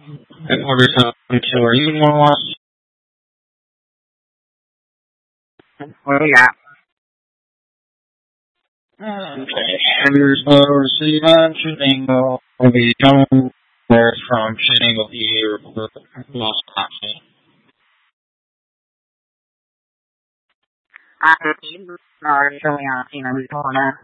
In order to where you want where we at? Okay. Here's the receiver shooting will be coming there from shooting of the lost option. After the showing out in a recorder.